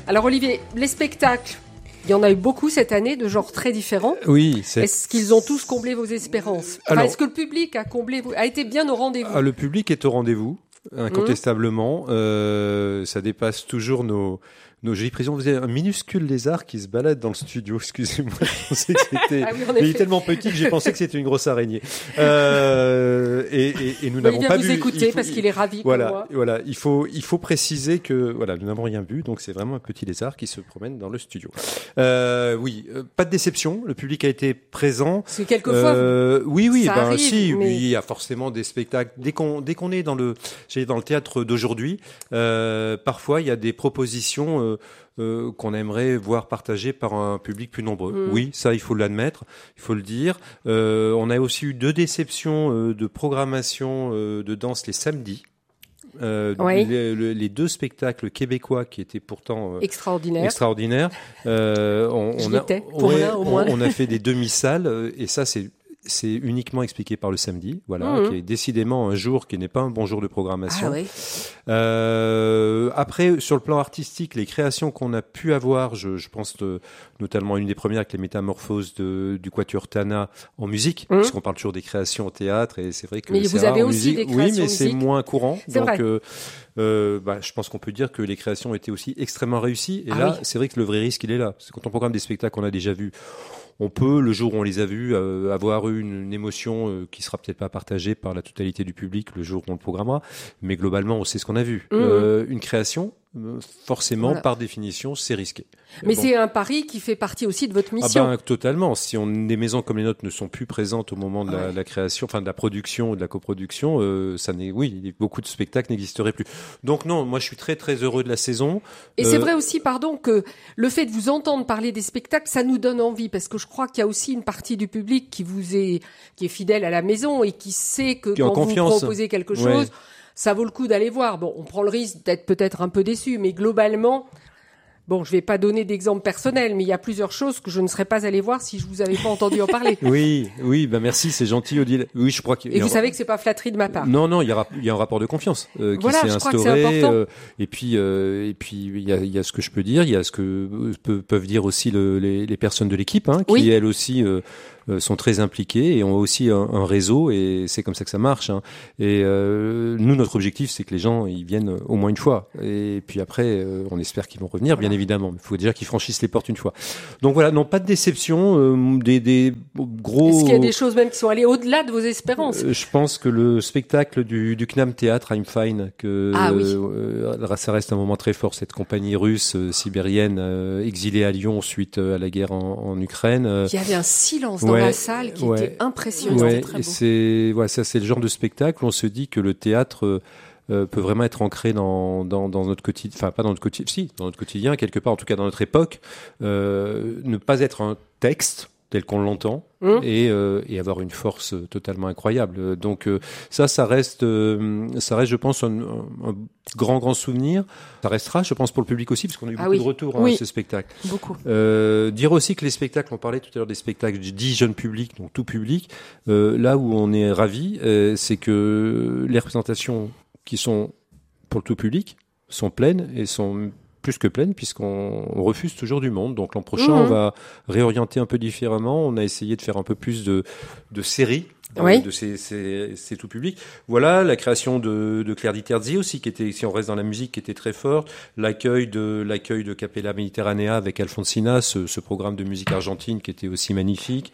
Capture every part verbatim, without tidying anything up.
Alors Olivier, les spectacles, il y en a eu beaucoup cette année de genres très différents. Oui. C'est... Est-ce qu'ils ont tous comblé vos espérances ? Enfin, Alors, est-ce que le public a comblé, a été bien au rendez-vous ? ah, Le public est au rendez-vous, incontestablement. Mmh. Euh, ça dépasse toujours nos... Nos jolies prisons. Vous avez un minuscule lézard qui se balade dans le studio. Excusez-moi, je pensais que c'était. Ah oui, il est tellement petit que j'ai pensé que c'était une grosse araignée. Euh, et, et, et nous bah, n'avons pas vu. Il vient vous écouter parce qu'il est ravi. Voilà, pour moi. voilà. Il faut, il faut préciser que voilà, nous n'avons rien vu. Donc c'est vraiment un petit lézard qui se promène dans le studio. Euh, oui, euh, pas de déception. Le public a été présent. Parce que quelquefois. Euh, oui, oui, ça ben arrive, si. mais... Oui, il y a forcément des spectacles. Dès qu'on, dès qu'on est dans le, j'ai dans le théâtre d'aujourd'hui, euh, parfois il y a des propositions. Euh, Euh, qu'on aimerait voir partagé par un public plus nombreux. Mmh. Oui, ça, il faut l'admettre, il faut le dire. Euh, on a aussi eu deux déceptions euh, de programmation euh, de danse les samedis. Euh, oui. les, les, les deux spectacles québécois qui étaient pourtant euh, extraordinaires. Extraordinaires. Euh, on, Je on a, pour ouais, l'un, au moins. On, on a fait des demi-salles euh, et ça, c'est c'est uniquement expliqué par le samedi, voilà, mmh. qui est décidément un jour qui n'est pas un bon jour de programmation. Ah oui. Euh, après, sur le plan artistique, les créations qu'on a pu avoir, je, je pense de, notamment à une des premières avec les métamorphoses de, du Quatuor Tana en musique, mmh. puisqu'on parle toujours des créations au théâtre, et c'est vrai que mais c'est vous rare avez en aussi musique. des créations oui, mais c'est musique. moins courant. C'est donc, vrai. Euh, euh, bah, je pense qu'on peut dire que les créations ont été aussi extrêmement réussies. Et ah là, oui. c'est vrai que le vrai risque, il est là. Parce que quand on programme des spectacles qu'on a déjà vus, on peut, le jour où on les a vus, euh, avoir eu une, une émotion euh, qui sera peut-être pas partagée par la totalité du public le jour où on le programmera, mais globalement, on sait ce qu'on a vu. Mmh. Euh, une création, euh, forcément, voilà. par définition, c'est risqué. Mais bon. c'est un pari qui fait partie aussi de votre mission. Ah ben, totalement. Si on, des maisons comme les nôtres ne sont plus présentes au moment de la, ouais. la création, enfin de la production ou de la coproduction, euh, ça n'est, oui, beaucoup de spectacles n'existeraient plus. Donc non, moi je suis très très heureux de la saison. Et euh, c'est vrai aussi, pardon, que le fait de vous entendre parler des spectacles, ça nous donne envie, parce que je crois qu'il y a aussi une partie du public qui vous est, qui est fidèle à la maison et qui sait que qui quand vous proposez quelque chose, ouais. ça vaut le coup d'aller voir. Bon, on prend le risque d'être peut-être un peu déçu, mais globalement. Bon, je vais pas donner d'exemple personnel, mais il y a plusieurs choses que je ne serais pas allé voir si je vous avais pas entendu en parler. Oui, oui, ben merci, c'est gentil, Odile. Oui, je crois qu'il Et vous savez que c'est pas flatterie de ma part. Non, non, il y a, il y a un rapport de confiance euh, qui voilà, s'est je instauré. Crois que c'est important. Euh, et puis, euh, et puis, il y a, il y a ce que je peux dire, il y a ce que pe- peuvent dire aussi le, les, les personnes de l'équipe, hein, qui oui. elles aussi. Euh, sont très impliqués et ont aussi un, un réseau et c'est comme ça que ça marche. Hein. Et euh, nous, notre objectif, c'est que les gens ils viennent au moins une fois. Et puis après, euh, on espère qu'ils vont revenir, bien évidemment. Il faut déjà qu'ils franchissent les portes une fois. Donc voilà, non, pas de déception, euh, des, des gros. Est-ce qu'il y a des choses même qui sont allées au-delà de vos espérances ? euh, Je pense que le spectacle du, du C N A M Théâtre, I'm Fine, que ah, oui. euh, ça reste un moment très fort. Cette compagnie russe euh, sibérienne euh, exilée à Lyon suite euh, à la guerre en, en Ukraine. Euh, Il y avait un silence dans ouais, la salle qui ouais, était impressionnant, ouais, c'était très beau. Et c'est, ouais, ça c'est le genre de spectacle où on se dit que le théâtre euh, peut vraiment être ancré dans, dans, dans notre quotidien, enfin pas dans notre quotidien, si, dans notre quotidien quelque part, en tout cas dans notre époque, euh, ne pas être un texte tel qu'on l'entend mmh. et, euh, et avoir une force totalement incroyable. Donc euh, ça, ça reste, euh, ça reste, je pense, un, un, un grand, grand souvenir. Ça restera, je pense, pour le public aussi, parce qu'on a eu ah beaucoup oui. de retours oui. à ce spectacle. Beaucoup. Euh, dire aussi que les spectacles, on parlait tout à l'heure des spectacles dits jeunes publics, donc tout public, euh, là où on est ravis, euh, c'est que les représentations qui sont pour le tout public sont pleines et sont plus que pleine, puisqu'on on refuse toujours du monde. Donc l'an prochain, mmh. on va réorienter un peu différemment. On a essayé de faire un peu plus de, de séries. Oui. De ces, ces, ces tout publics. Voilà, la création de, de Claire Di Terzi aussi, qui était, si on reste dans la musique, qui était très forte. L'accueil de, l'accueil de Capella Mediterranea avec Alfonsina, ce, ce programme de musique argentine qui était aussi magnifique.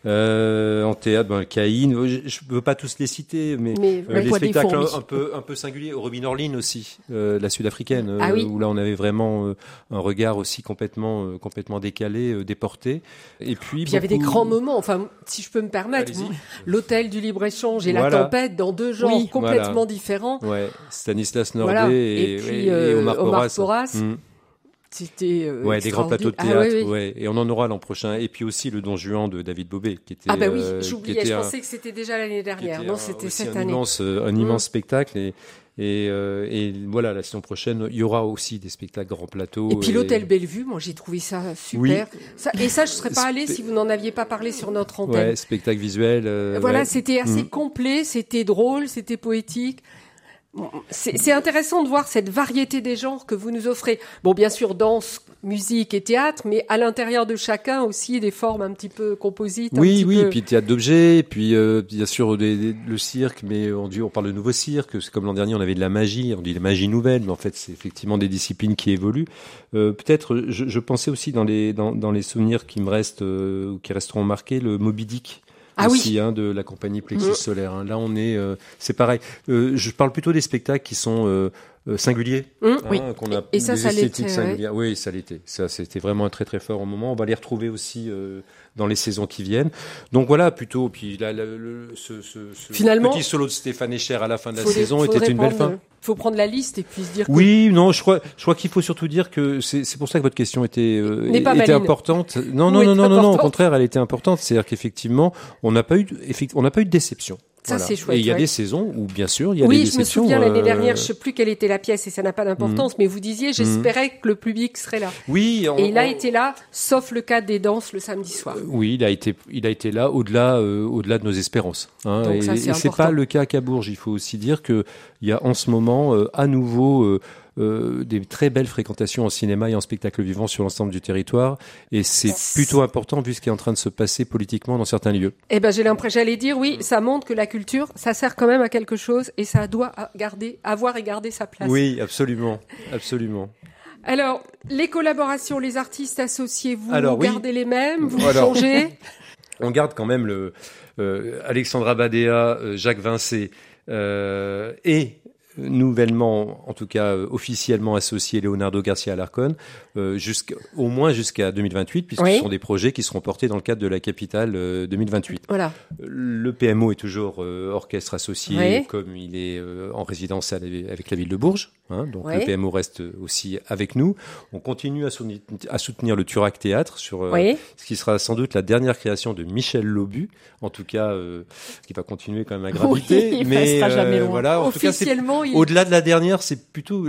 Euh, en théâtre, ben, Caïn, je ne veux pas tous les citer, mais, mais euh, les spectacles fonds, oui. un peu, un peu singuliers. Robin Orlin aussi, euh, la sud-africaine, ah, euh, oui. où là on avait vraiment euh, un regard aussi complètement, euh, complètement décalé, euh, déporté. Et puis, il y avait des grands moments, enfin, si je peux me permettre, Allez-y. L'Hôtel du Libre-Échange et voilà. La Tempête, dans deux genres oui, complètement voilà. différents. Ouais, Stanislas Nordet voilà. et, et, puis, et, euh, et Omar Porras. Omar Porras. Mmh. C'était euh, ouais, des grands plateaux de théâtre, ah, oui, oui. ouais, et on en aura l'an prochain. Et puis aussi le Don Juan de David Bobet, qui était. Ah bah oui, euh, j'oubliais, je pensais un, que c'était déjà l'année dernière. Non, c'était cette un année. Immense, un immense mmh. spectacle et. Et, euh, et voilà, la saison prochaine, il y aura aussi des spectacles grands plateaux. Et puis et... l'Hôtel Bellevue, moi j'ai trouvé ça super. Oui. Ça, et ça, je ne serais pas allée Spe... si vous n'en aviez pas parlé sur notre antenne. Ouais, spectacle visuel. Euh, voilà, ouais. c'était assez mmh. complet, c'était drôle, c'était poétique. C'est, c'est intéressant de voir cette variété des genres que vous nous offrez. Bon, bien sûr, danse, musique et théâtre, mais à l'intérieur de chacun aussi des formes un petit peu composites. Oui, un oui, peu... et puis théâtre d'objets, et puis euh, bien sûr des, des, le cirque, mais on dit, on parle de nouveau cirque. C'est comme l'an dernier, on avait de la magie, on dit la magie nouvelle, mais en fait, c'est effectivement des disciplines qui évoluent. Euh, peut-être, je, je pensais aussi dans les dans, dans les souvenirs qui me restent, euh, qui resteront marqués, le Moby Dick. Ah aussi, oui. hein, de la compagnie Plexus Solaire. Hein. Là, on est, euh, c'est pareil. Euh, je parle plutôt des spectacles qui sont euh, euh, singuliers, mmh, hein, oui. qu'on a et ça, des ça esthétiques l'était, singulières. Ouais. Oui, ça l'était. Ça, c'était vraiment un très très fort moment. On va les retrouver aussi euh, dans les saisons qui viennent. Donc voilà, plutôt. Puis là, le, le, ce, ce, ce Finalement, petit solo de Stéphane Echer à la fin de la faudrait, saison était une belle fin. Il faut prendre la liste et puis se dire. Oui, que... non, je crois, je crois qu'il faut surtout dire que c'est, c'est pour ça que votre question était, euh, était importante. Non, non, non, non, non, non, au contraire, elle était importante. C'est-à-dire qu'effectivement, on n'a pas eu, on n'a pas eu de déception. Ça, voilà. C'est chouette. Et il y a ouais. des saisons où, bien sûr, il y a oui, des déceptions. Oui, je me souviens l'année euh... dernière, je sais plus quelle était la pièce et ça n'a pas d'importance, mmh. mais vous disiez, j'espérais mmh. que le public serait là. Oui. On, et il a on... été là, sauf le cas des danses le samedi soir. Euh, oui, il a été, il a été là au-delà, euh, au-delà de nos espérances. Hein. Donc et, ça, c'est et c'est pas le cas à Cabourg. Il faut aussi dire que il y a en ce moment, euh, à nouveau, euh, Euh, des très belles fréquentations en cinéma et en spectacle vivant sur l'ensemble du territoire, et c'est plutôt important vu ce qui est en train de se passer politiquement dans certains lieux. Eh ben, j'ai l'impression, j'allais dire, oui, ça montre que la culture, ça sert quand même à quelque chose et ça doit garder, avoir et garder sa place. Oui, absolument, absolument. Alors, les collaborations, les artistes associés, vous Alors, oui. gardez les mêmes, vous Alors, changez? On garde quand même le euh, Alexandra Badea, euh, Jacques Vincé euh, et nouvellement, en tout cas euh, officiellement associé Leonardo Garcia Alarcón, euh, jusqu'à, au moins jusqu'à deux mille vingt-huit, puisque oui. ce sont des projets qui seront portés dans le cadre de la capitale euh, deux mille vingt-huit. Voilà. Le P M O est toujours euh, orchestre associé, oui. comme il est euh, en résidence avec la ville de Bourges. Hein, donc oui. le P M O reste aussi avec nous. On continue à soutenir, à soutenir le Turac Théâtre, sur euh, oui. ce qui sera sans doute la dernière création de Michel Laubu, en tout cas, euh, qui va continuer quand même à graviter. Oui, il mais passera jamais loin. Voilà, en officiellement, tout cas, au-delà de la dernière, c'est plutôt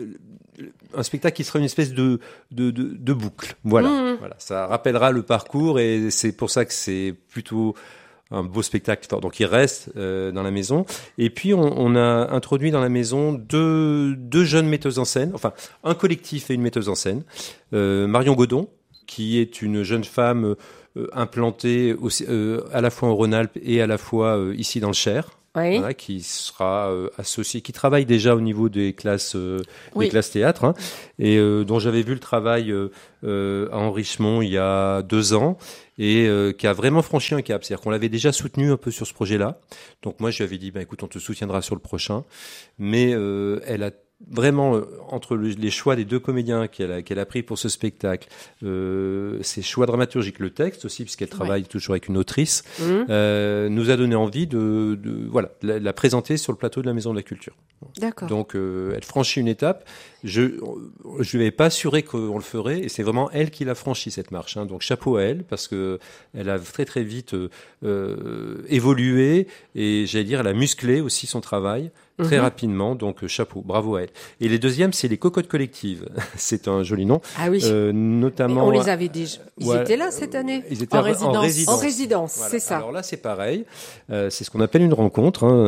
un spectacle qui sera une espèce de de de, de boucle. Voilà, mmh. voilà, ça rappellera le parcours et c'est pour ça que c'est plutôt un beau spectacle. Donc il reste euh, dans la maison. Et puis on, on a introduit dans la maison deux deux jeunes metteuses en scène, enfin un collectif et une metteuse en scène. Euh, Marion Godon, qui est une jeune femme euh, implantée aussi, euh, à la fois en Rhône-Alpes et à la fois euh, ici dans le Cher. Oui. Voilà, qui sera euh, associé, qui travaille déjà au niveau des classes, euh, oui. des classes théâtre, hein, et euh, dont j'avais vu le travail euh, euh, à Henrichemont il y a deux ans, et euh, qui a vraiment franchi un cap. C'est-à-dire qu'on l'avait déjà soutenu un peu sur ce projet-là. Donc moi, je lui avais dit, bah, écoute, on te soutiendra sur le prochain. Mais euh, elle a vraiment, euh, entre le, les choix des deux comédiens qu'elle a, qu'elle a pris pour ce spectacle, euh, ses choix dramaturgiques, le texte aussi, puisqu'elle travaille ouais. toujours avec une autrice, mmh. euh, nous a donné envie de, de voilà, la, la présenter sur le plateau de la Maison de la Culture. D'accord. Donc, euh, elle franchit une étape. Je je lui avais pas assuré qu'on le ferait, et c'est vraiment elle qui l'a franchi, cette marche. Hein. Donc, chapeau à elle, parce que elle a très très vite euh, évolué, et j'allais dire, elle a musclé aussi son travail. Très mmh. rapidement, donc chapeau, bravo à elle. Et les deuxièmes, c'est les Cocottes Collectives. C'est un joli nom. Ah oui. Euh, notamment. Mais on les avait déjà. Ils voilà, étaient là cette année. Ils étaient en, en résidence. En résidence, en résidence voilà. C'est ça. Alors là, c'est pareil. Euh, c'est ce qu'on appelle une rencontre. Hein.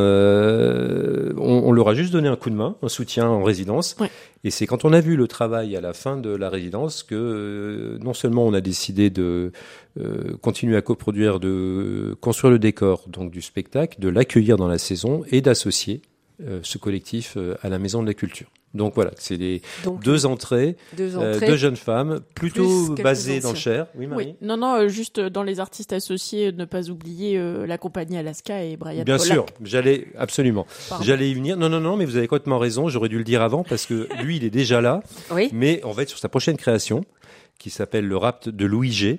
Euh, on, on leur a juste donné un coup de main, un soutien en résidence. Ouais. Et c'est quand on a vu le travail à la fin de la résidence que euh, non seulement on a décidé de euh, continuer à coproduire, de construire le décor donc du spectacle, de l'accueillir dans la saison et d'associer Euh, ce collectif euh, à la Maison de la Culture. Donc voilà, c'est les Donc, deux entrées, deux, entrées euh, deux jeunes femmes, plutôt basées dans le Cher. Oui, Marie. Oui. Non, non, euh, juste dans les artistes associés, ne pas oublier euh, la compagnie Alaska et Brian Bien Pollack. sûr, j'allais absolument. Pardon. J'allais y venir. Non, non, non, mais vous avez complètement raison. J'aurais dû le dire avant parce que lui, il est déjà là. Oui. Mais on va être sur sa prochaine création, qui s'appelle le Rapt de Louis G.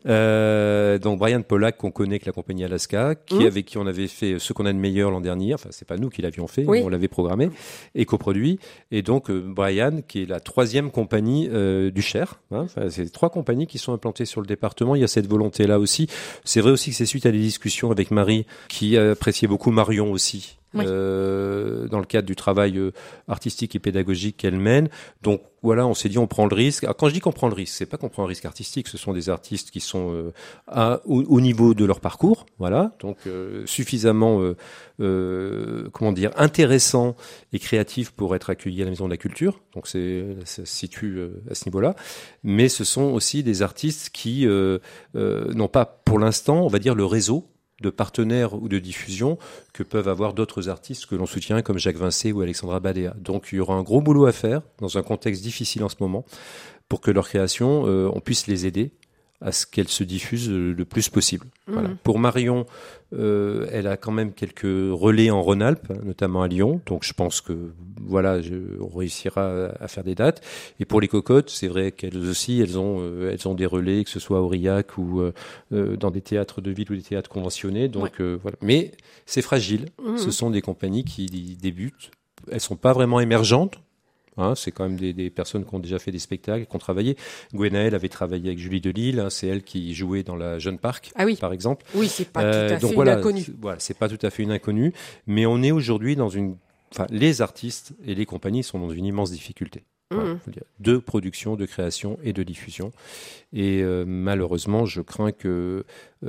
Euh, donc Brian Pollack, qu'on connaît avec la compagnie Alaska, qui mmh. avec qui on avait fait Ce qu'on a de meilleur l'an dernier. Enfin, c'est pas nous qui l'avions fait, oui. on l'avait programmé et coproduit. Et donc euh, Brian, qui est la troisième compagnie euh, du Cher. Hein, enfin, c'est trois compagnies qui sont implantées sur le département. Il y a cette volonté-là aussi. C'est vrai aussi que c'est suite à des discussions avec Marie, qui appréciait beaucoup Marion aussi. Oui. euh, dans le cadre du travail euh, artistique et pédagogique qu'elle mène. Donc voilà, on s'est dit on prend le risque. Alors, quand je dis qu'on prend le risque, c'est pas qu'on prend un risque artistique, ce sont des artistes qui sont euh, à, au, au niveau de leur parcours, voilà, donc euh, suffisamment euh, euh, comment dire intéressants et créatifs pour être accueillis à la Maison de la Culture. Donc c'est ça se situe euh, à ce niveau-là. Mais ce sont aussi des artistes qui euh, euh, n'ont pas pour l'instant, on va dire, le réseau de partenaires ou de diffusion que peuvent avoir d'autres artistes que l'on soutient comme Jacques Vincé ou Alexandra Badea. Donc il y aura un gros boulot à faire dans un contexte difficile en ce moment pour que leur création, euh, on puisse les aider à ce qu'elle se diffuse le plus possible. Mmh. Voilà. Pour Marion, euh, elle a quand même quelques relais en Rhône-Alpes, notamment à Lyon. Donc je pense que voilà, je, on réussira à faire des dates. Et pour les cocottes, c'est vrai qu'elles aussi, elles ont, euh, elles ont des relais, que ce soit à Aurillac ou euh, dans des théâtres de ville ou des théâtres conventionnés. Donc ouais. euh, voilà. Mais c'est fragile. Mmh. Ce sont des compagnies qui débutent. Elles sont pas vraiment émergentes. Hein, c'est quand même des, des personnes qui ont déjà fait des spectacles, qui ont travaillé. Gwenaëlle avait travaillé avec Julie Delisle, hein, c'est elle qui jouait dans la Jeune Parc, ah oui. par exemple. Oui, c'est pas euh, tout à donc fait voilà, une inconnue. C'est, voilà, c'est pas tout à fait une inconnue, mais on est aujourd'hui dans une, enfin, les artistes et les compagnies sont dans une immense difficulté. Voilà, faut dire, de production, de création et de diffusion. Et euh, malheureusement, je crains que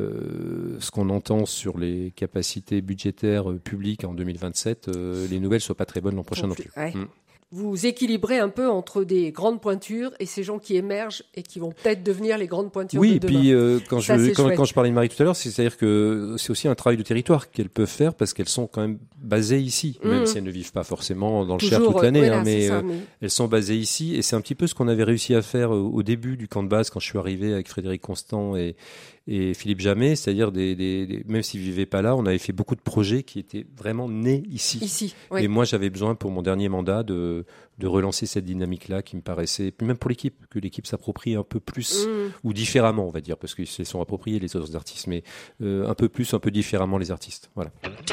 euh, ce qu'on entend sur les capacités budgétaires euh, publiques en deux mille vingt-sept, euh, les nouvelles soient pas très bonnes l'an prochain non plus. Ouais. Mmh. Vous équilibrez un peu entre des grandes pointures et ces gens qui émergent et qui vont peut-être devenir les grandes pointures oui, de demain. Oui, et puis euh, quand, Ça, je, quand, quand je parlais de Marie tout à l'heure, c'est, c'est-à-dire que c'est aussi un travail de territoire qu'elles peuvent faire parce qu'elles sont quand même basées ici, mmh. même si elles ne vivent pas forcément dans le Cher toute l'année, voilà, hein, mais, ça, euh, mais elles sont basées ici et c'est un petit peu ce qu'on avait réussi à faire au, au début du camp de base quand je suis arrivé avec Frédéric Constant et, et Philippe Jamet, c'est-à-dire des, des, des, même s'ils vivaient pas là, on avait fait beaucoup de projets qui étaient vraiment nés ici. Ici, oui. Et moi, j'avais besoin pour mon dernier mandat de, de relancer cette dynamique-là qui me paraissait, puis même pour l'équipe, que l'équipe s'approprie un peu plus, mmh. ou différemment, on va dire, parce qu'ils se sont appropriés les autres artistes, mais euh, un peu plus, un peu différemment les artistes. Voilà.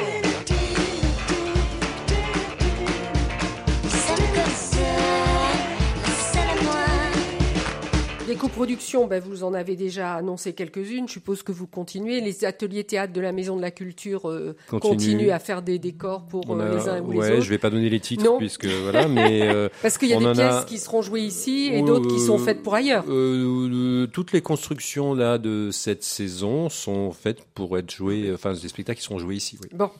Les coproductions, ben, vous en avez déjà annoncé quelques-unes. Je suppose que vous continuez. Les ateliers théâtre de la Maison de la Culture euh, Continue. continuent à faire des décors pour a, euh, les uns ou ouais, les autres. Je ne vais pas donner les titres, non. puisque voilà, mais euh, parce qu'il y a des pièces a... qui seront jouées ici et euh, d'autres qui sont faites pour ailleurs. Euh, euh, toutes les constructions là de cette saison sont faites pour être jouées. Enfin, des spectacles qui seront joués ici. Oui. Bon.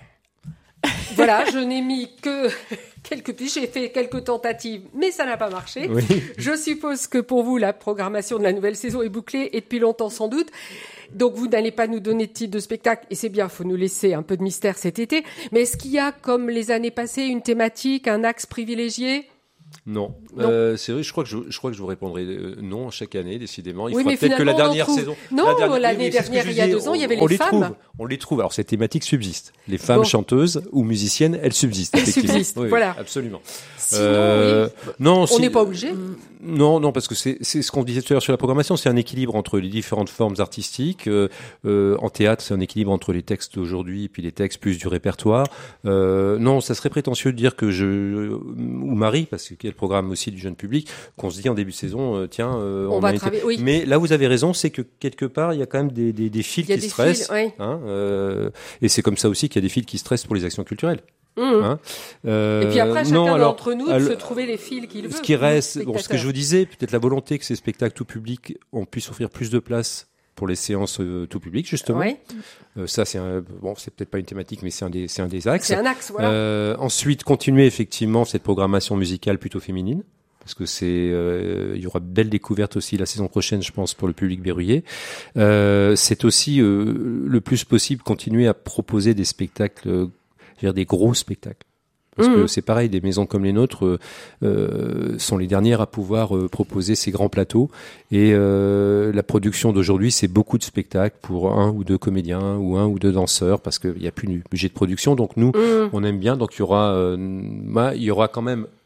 Voilà, je n'ai mis que quelques pistes, j'ai fait quelques tentatives, mais ça n'a pas marché. Oui. Je suppose que pour vous, la programmation de la nouvelle saison est bouclée, et depuis longtemps sans doute. Donc vous n'allez pas nous donner de titre de spectacle, et c'est bien, il faut nous laisser un peu de mystère cet été. Mais est-ce qu'il y a, comme les années passées, une thématique, un axe privilégié ? Non, non. Euh, c'est vrai. Je crois que je, je crois que je vous répondrai euh, non chaque année, décidément. Il oui, faudra peut-être que la dernière trouve... saison. Non, la dernière... l'année oui, dernière, il y a deux ans, on, il y avait on les, les femmes. Trouve, on les trouve. Alors cette thématique subsiste. Les femmes bon. chanteuses ou musiciennes, elles subsistent. Elles subsistent. Oui, voilà. Absolument. Sinon, euh, oui. non, on n'est pas obligé. Non, non, parce que c'est, c'est ce qu'on disait tout à l'heure sur la programmation. C'est un équilibre entre les différentes formes artistiques. Euh, euh, en théâtre, c'est un équilibre entre les textes d'aujourd'hui et puis les textes plus du répertoire. Euh, non, ça serait prétentieux de dire que je ou Marie, parce qu'il y a le programme aussi du jeune public, qu'on se dit en début de saison, euh, tiens, euh, on, on va travailler. Oui. Mais là, vous avez raison, c'est que quelque part, il y a quand même des, des, des fils qui des stressent. Fils, oui. Hein, euh, et c'est comme ça aussi qu'il y a des fils qui stressent pour les actions culturelles. Mmh. Hein euh, et puis après, chacun non, alors, d'entre nous alors, de se trouver les fils qu'il veut. Ce qui reste, bon, ce que je vous disais, peut-être la volonté que ces spectacles tout public, on puisse offrir plus de place pour les séances euh, tout public, justement. Ouais. Euh, ça, c'est un, bon, c'est peut-être pas une thématique, mais c'est un des, c'est un des axes. C'est un axe, voilà. Euh, ensuite, continuer effectivement cette programmation musicale plutôt féminine. Parce que c'est, euh, il y aura de belles découvertes aussi la saison prochaine, je pense, pour le public berruyer. Euh, c'est aussi euh, le plus possible continuer à proposer des spectacles, euh, je veux dire des gros spectacles. Parce mmh. que c'est pareil, des maisons comme les nôtres euh, sont les dernières à pouvoir euh, proposer ces grands plateaux. Et euh, la production d'aujourd'hui, c'est beaucoup de spectacles pour un ou deux comédiens ou un ou deux danseurs, parce qu'il n'y a plus de budget de production. Donc nous, mmh. on aime bien. Donc il y aura, euh, bah, il y aura quand même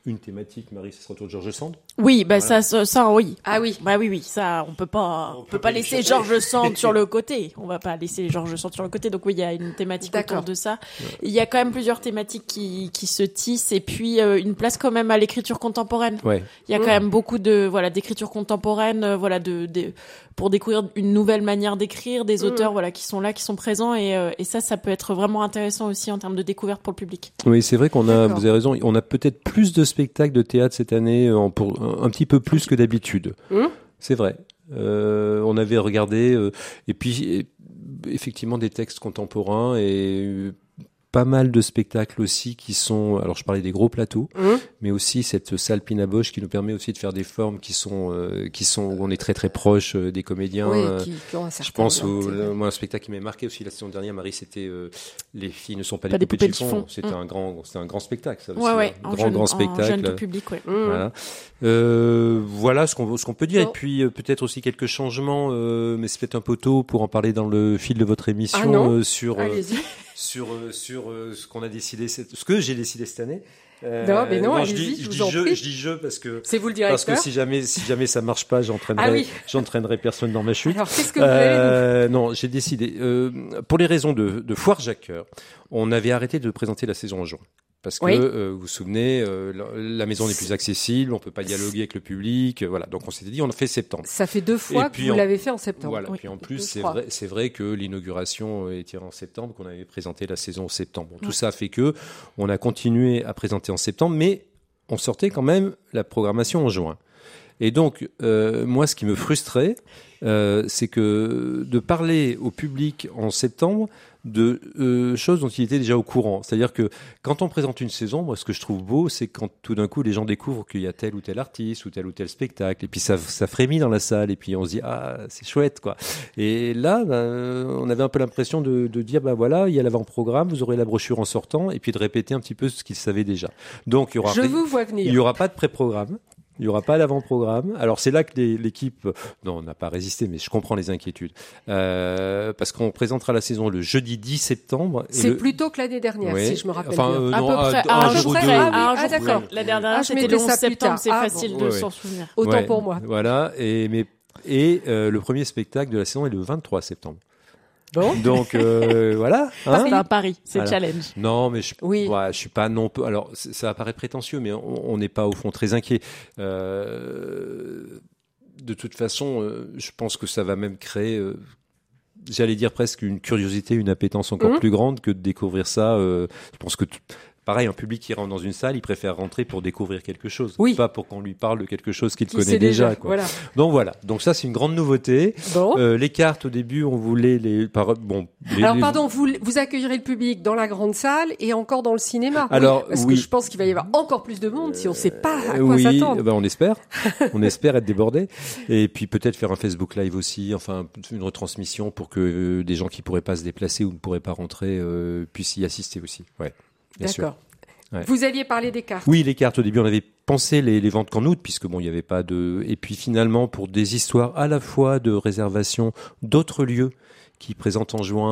une thématique, Marie, ce sera autour de George Sand. Oui, bah Voilà. ça, ça, oui. Ah oui. Bah oui, oui, ça, on peut pas, on, On peut, peut pas pas laisser l'échapper. George Sand sur le côté. On va pas laisser George Sand sur le côté. Donc oui, il y a une thématique D'accord. autour de ça. Il y a quand même plusieurs thématiques qui, qui se tissent et puis euh, une place quand même à l'écriture contemporaine. Ouais. Il y a Mmh. quand même beaucoup de, voilà, d'écriture contemporaine, euh, voilà, de, de, pour découvrir une nouvelle manière d'écrire, des Mmh. auteurs, voilà, qui sont là, qui sont présents et, euh, et ça, ça peut être vraiment intéressant aussi en termes de découverte pour le public. Oui, c'est vrai qu'on a, D'accord. vous avez raison, on a peut-être plus de spectacles de théâtre cette année, en, pour, un, un petit peu plus que d'habitude. Hum C'est vrai. Euh, on avait regardé, euh, et puis et, effectivement des textes contemporains et euh, pas mal de spectacles aussi qui sont, alors je parlais des gros plateaux, Hum mais aussi cette salle Pina Bausch qui nous permet aussi de faire des formes qui sont, euh, qui sont où on est très très proche euh, des comédiens. Oui, euh, qui, qui ont un Je certain pense au intérêt. moi, un spectacle qui m'a marqué aussi la saison dernière, Marie, c'était euh, Les filles ne sont pas, Pas des des poupées de poupées de chiffon. chiffon. C'était Mm. un grand, c'était un grand spectacle, ça aussi. Ouais, ouais, un en grand jeune, grand en spectacle. jeune tout public, ouais. Hum. Voilà. Euh, voilà ce qu'on ce qu'on peut dire. Bon. Et puis euh, peut-être aussi quelques changements, euh, mais c'est peut-être un peu tôt pour en parler dans le fil de votre émission Ah non. euh, sur euh, Allez-y. sur euh, sur euh, ce qu'on a décidé, cette- ce que j'ai décidé cette année. Euh, Non, mais non, je allez-y, dis, je je vous dis en je, prie. je dis je parce que C'est vous le parce directeur. que si jamais si jamais ça marche pas, j'entraînerai Ah oui. j'entraînerai personne dans ma chute. Alors, qu'est-ce que vous allez nous Euh, non, j'ai décidé. Euh, pour les raisons de, de foire Jacques-Cœur, on avait arrêté de présenter la saison en juin. Parce que Oui. euh, vous vous souvenez, euh, la, la maison n'est plus accessible, on peut pas dialoguer avec le public, euh, voilà. Donc on s'était dit, on a fait septembre. Ça fait deux fois Et que puis vous en- l'avez fait en septembre. Voilà. Oui. Puis en plus, Deux, c'est trois. vrai, c'est vrai que l'inauguration était en septembre, qu'on avait présenté la saison en septembre. Bon, tout ça fait que on a continué à présenter en septembre, mais on sortait quand même la programmation en juin. Et donc, euh, moi, ce qui me frustrait, euh, c'est que de parler au public en septembre de euh, choses dont il était déjà au courant. C'est-à-dire que quand on présente une saison, moi, ce que je trouve beau, c'est quand tout d'un coup, les gens découvrent qu'il y a tel ou tel artiste ou tel ou tel spectacle, et puis ça, ça frémit dans la salle, et puis on se dit, ah, c'est chouette, quoi. Et là, ben, on avait un peu l'impression de, de dire, ben voilà, il y a l'avant-programme, vous aurez la brochure en sortant, et puis de répéter un petit peu ce qu'ils savaient déjà. Donc, il y aura Je ri- vous vois il venir. n'y aura pas de pré-programme. Il n'y aura pas d'avant-programme. Alors c'est là que les- l'équipe, non, on n'a pas résisté, mais je comprends les inquiétudes, euh, parce qu'on présentera la saison le jeudi dix septembre. et C'est le- plus tôt que l'année dernière, Ouais. si je me rappelle Enfin, bien. euh, À non, peu près, à- à un un jour jour ou près. deux. À un Ah, jour d'accord. près. La dernière, Ah, je c'était mettais le ça onze plus septembre, tard. c'est Ah, facile bon. de Ouais, s'en ouais. souvenir. Autant Ouais, pour moi. Voilà. Et mais et euh, le premier spectacle de la saison est le vingt-trois septembre. Bon. Donc euh, voilà. hein. C'est un pari, c'est Voilà. challenge. Non, mais je, Oui. ouais, je suis pas non peu. Alors, c- ça apparaît prétentieux, mais on on n'est pas au fond très inquiet. Euh, de toute façon, euh, je pense que ça va même créer, euh, j'allais dire presque une curiosité, une appétence encore Mhm. plus grande que de découvrir ça. euh, je pense que t- pareil, un public qui rentre dans une salle, il préfère rentrer pour découvrir quelque chose, Oui. pas pour qu'on lui parle de quelque chose qu'il Qui connaît sait déjà. déjà. quoi. Voilà. Donc voilà. Donc ça, c'est une grande nouveauté. Bon. Euh, les cartes, au début, on voulait les. Par, bon. les- Alors les- pardon, vous, vous accueillerez le public dans la grande salle et encore dans le cinéma. Alors, oui, parce oui. que je pense qu'il va y avoir encore plus de monde si on ne sait pas à Euh, quoi oui, s'attendre. ben on espère. On espère être débordé. Et puis peut-être faire un Facebook Live aussi, enfin une retransmission pour que euh, des gens qui pourraient pas se déplacer ou ne pourraient pas rentrer euh, puissent y assister aussi. Ouais, bien sûr. D'accord. Ouais. Vous alliez parler des cartes. Oui, les cartes au début, on avait pensé les, les ventes qu'en août, puisque bon, il n'y avait pas de. Et puis finalement, pour des histoires à la fois de réservation d'autres lieux qui présentent en juin